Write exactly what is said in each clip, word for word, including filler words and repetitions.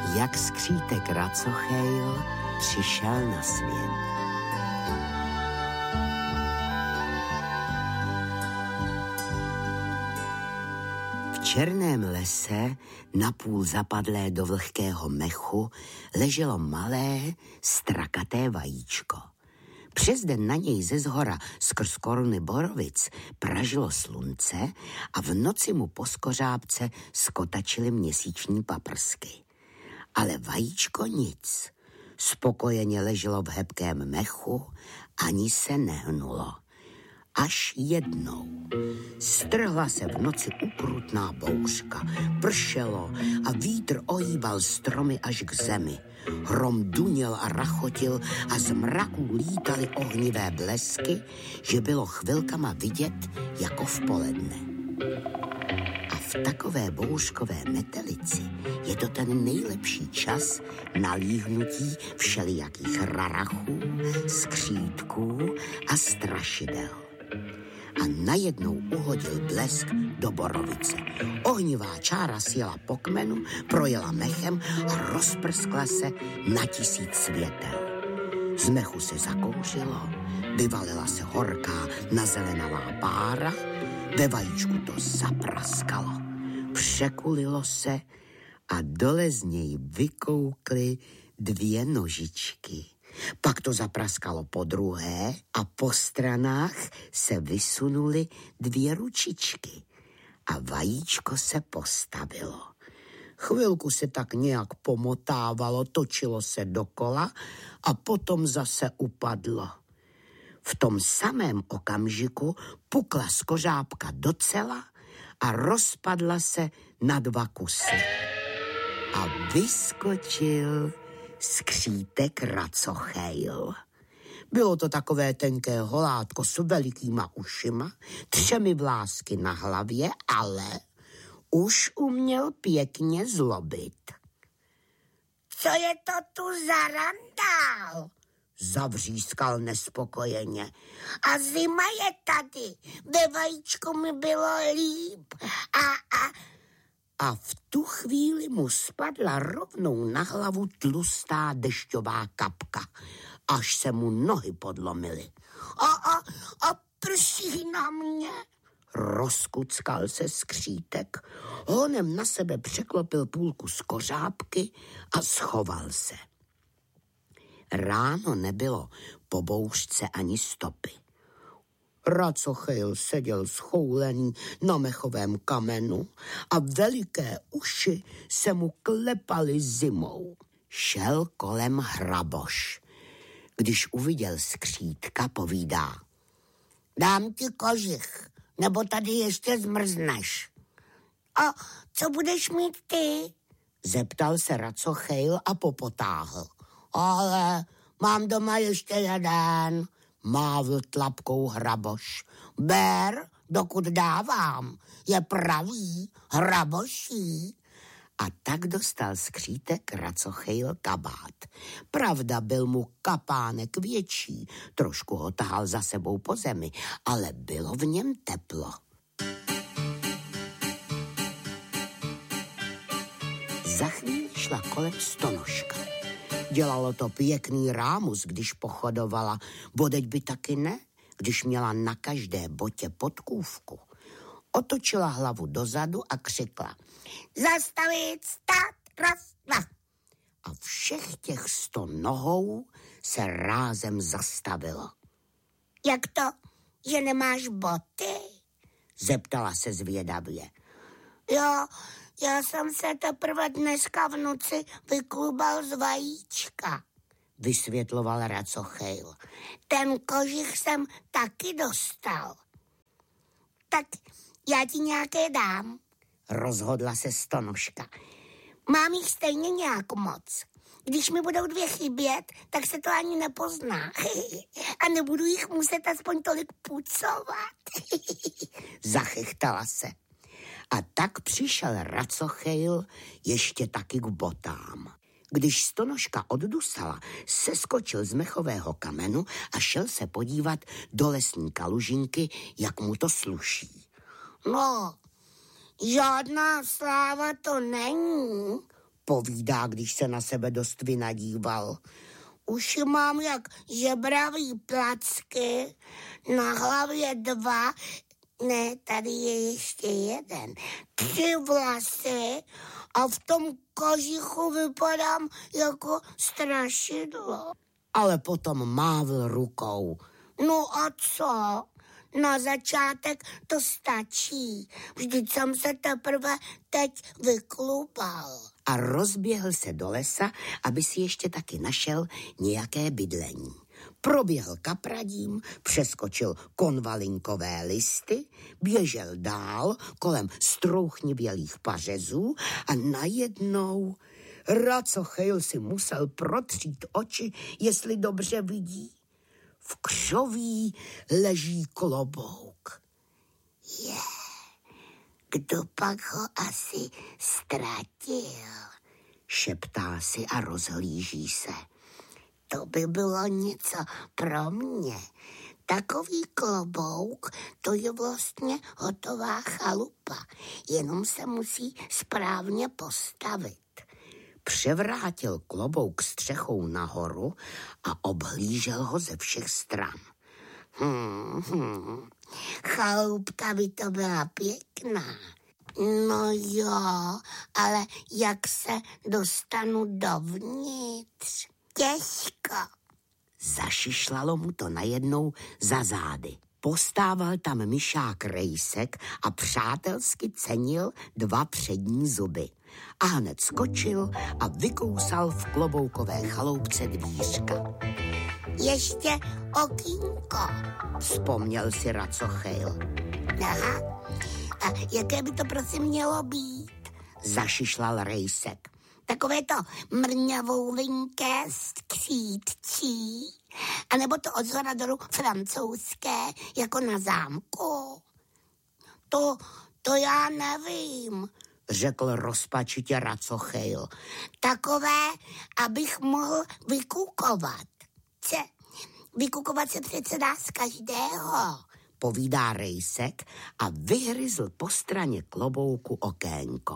jak skřítek Racochejl přišel na svět. V černém lese, napůl zapadlé do vlhkého mechu, leželo malé, strakaté vajíčko. Přes den na něj ze zhora skrz koruny borovic pražilo slunce a v noci mu po skořápce skotačily měsíční paprsky. Ale vajíčko nic. Spokojeně leželo v hebkém mechu, ani se nehnulo. Až jednou strhla se v noci ukrutná bouřka, pršelo a vítr ohýbal stromy až k zemi. Hrom duněl a rachotil a z mraků lítaly ohnivé blesky, že bylo chvilkama vidět jako v poledne. A v takové bouřkové metelici je to ten nejlepší čas na líhnutí všelijakých rarachů, skřítků a strašidel. A najednou uhodil blesk do borovice. Ohnivá čára sjela po kmenu, projela mechem a rozprskla se na tisíc světel. Z mechu se zakouřilo, vyvalila se horká nazelenavá pára, ve vajíčku to zapraskalo, překulilo se a dole z něj vykoukly dvě nožičky. Pak to zapraskalo po druhé a po stranách se vysunuly dvě ručičky a vajíčko se postavilo. Chvilku se tak nějak pomotávalo, točilo se dokola a potom zase upadlo. V tom samém okamžiku pukla skořápka docela a rozpadla se na dva kusy. A vyskočil skřítek Racochejl. Bylo to takové tenké holátko s velikýma ušima, třemi vlásky na hlavě, ale už uměl pěkně zlobit. Co je to tu za randál? Zavřískal nespokojeně. A zima je tady, ve vajíčku mi bylo líp. A, a... A v tu chvíli mu spadla rovnou na hlavu tlustá dešťová kapka, až se mu nohy podlomily. A, a, a prší na mě. Rozkuckal se skřítek, honem na sebe překlopil půlku z kořápky a schoval se. Ráno nebylo po bouřce ani stopy. Racochejl seděl schoulený na mechovém kamenu a veliké uši se mu klepaly zimou. Šel kolem hraboš. Když uviděl skřítka, povídá: Dám ti kožich, nebo tady ještě zmrzneš. A co budeš mít ty? Zeptal se Racochejl a popotáhl. Ale mám doma ještě jeden, mávl tlapkou hraboš. Ber, dokud dávám, je pravý, hraboší. A tak dostal skřítek Racochejl kabát. Pravda, byl mu kapánek větší, trošku ho tahal za sebou po zemi, ale bylo v něm teplo. Za chvíli šla kolem stonožka. Dělalo to pěkný rámus, když pochodovala, bodeď by taky ne, když měla na každé botě podkůvku. Otočila hlavu dozadu a křikla: Zastavit, stát, raz, dva. A všech těch sto nohou se rázem zastavilo. Jak to, že nemáš boty? Zeptala se zvědavě. Jo, já jsem se teprve dneska v noci vyklubal z vajíčka, vysvětloval Racochejl. Ten kožich jsem taky dostal. Tak já ti nějaké dám, rozhodla se stonožka. Mám jich stejně nějak moc. Když mi budou dvě chybět, tak se to ani nepozná. A nebudu jich muset aspoň tolik pucovat. Zachechtala se. A tak přišel Racochejl ještě taky k botám. Když stonožka oddusala, seskočil z mechového kamenu a šel se podívat do lesní kalužinky, jak mu to sluší. No, žádná sláva to není, povídá, když se na sebe dost vynadíval. Už mám jak žebravý placky, na hlavě dva, ne, tady je ještě jeden, tři vlasy a v tom kožichu vypadám jako strašidlo. Ale potom mávl rukou. No a co? Na začátek to stačí. Vždyť jsem se teprve teď vyklubal. A rozběhl se do lesa, aby si ještě taky našel nějaké bydlení. Proběhl kapradím, přeskočil konvalinkové listy, běžel dál kolem strouchnivělých pařezů a najednou Racochyl si musel protřít oči, jestli dobře vidí. V křoví leží klobouk. Je, kdo pak ho asi ztratil? Šeptá si a rozhlíží se. To by bylo něco pro mě. Takový klobouk, to je vlastně hotová chalupa. Jenom se musí správně postavit. Převrátil klobouk střechou nahoru a obhlížel ho ze všech stran. Hmm, hmm. Chalupka by to byla pěkná. No jo, ale jak se dostanu dovnitř? Těžko. Zašišlalo mu to najednou za zády. Postával tam myšák Rejsek a přátelsky cenil dva přední zuby. A hned skočil a vykousal v kloboukové chaloupce dvířka. Ještě okýnko, vzpomněl si Racochyl. Aha, a jaké by to prosím mělo být? Zašišlal Rejsek. Takové to mrňavoulinké skřítčí, anebo to od zhora dolů francouzské, jako na zámku. To, to já nevím, řekl rozpačitě Racochyl. Takové, abych mohl vykukovat. Ce, vykukovat se přece dá z každého, povídá Rejsek a vyhryzl po straně klobouku okénko.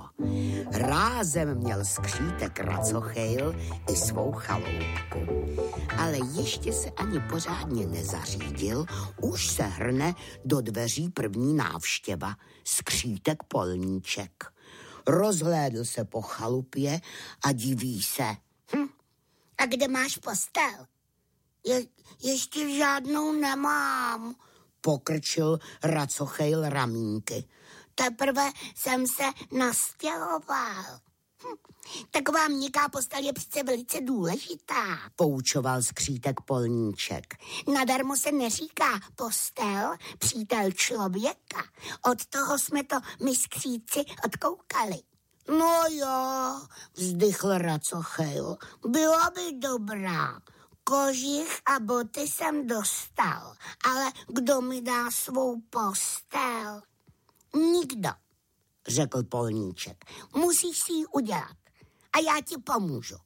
Rázem měl skřítek Racochyl i svou chaloupku. Ale ještě se ani pořádně nezařídil, už se hrne do dveří první návštěva, skřítek Polníček. Rozhlédl se po chalupě a diví se. Hm, a kde máš postel? Je, ještě žádnou nemám, pokrčil Racochyl ramínky. Teprve jsem se nastěhoval. Hm, taková měkká postel je přece velice důležitá, poučoval skřítek Polníček. Nadarmo se neříká postel, přítel člověka. Od toho jsme to my skříci odkoukali. No jo, vzdychl Racochyl. Byla by dobrá. Kožich a boty jsem dostal, ale kdo mi dá svou postel? Nikdo, řekl Polníček. Musíš si ji udělat a já ti pomůžu.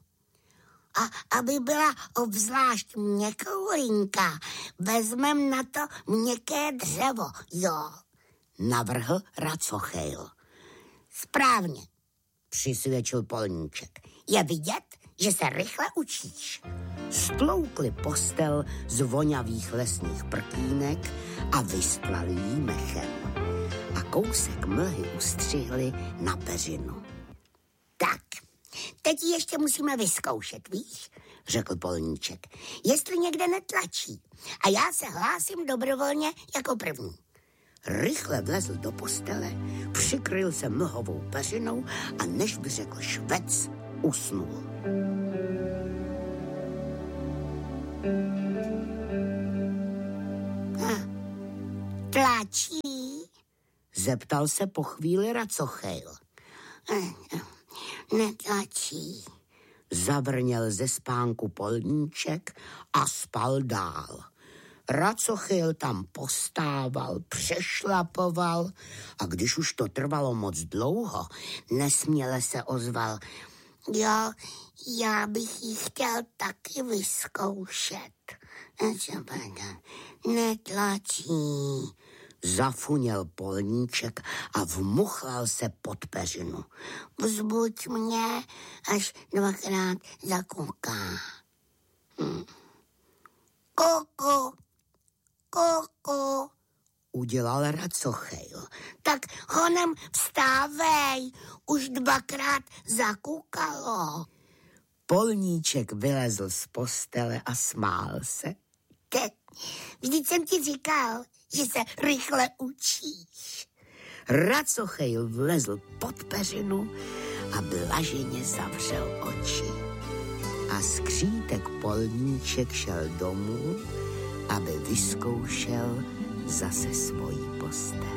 A aby byla obzvlášť měkoulinká, vezmem na to měkké dřevo, jo, navrhl Racochyl. Správně, přisvědčil Polníček. Je vidět, že se rychle učíš. Stloukli postel z vonavých lesních prkínek a vystlali jí mechem. A kousek mlhy ustřihli na peřinu. Tak, teď ji ještě musíme vyzkoušet, víš, řekl Polníček. Jestli někde netlačí. A já se hlásím dobrovolně jako první. Rychle vlezl do postele, přikryl se mlhovou peřinou a než by řekl švec, usnul. Hm. Tlačí? Zeptal se po chvíli Racochyl. Netlačí. Zavrněl ze spánku Polníček a spal dál. Racochyl tam postával, přešlapoval a když už to trvalo moc dlouho, nesměle se ozval. Jo, já bych ji chtěl taky vyzkoušet. Netlačí, Zafuněl polníček a vmuchlal se pod peřinu. Vzbuď mě, až dvakrát zakouká. Hm. Koko, koko, udělal Racochejl. Tak honem vstávej, už dvakrát zakoukalo. Polníček vylezl z postele a smál se. Te, vždyť jsem ti říkal, že se rychle učíš. Racochejl vlezl pod peřinu a blaženě zavřel oči. A skřítek polníček šel domů, aby vyzkoušel zase svoji postel.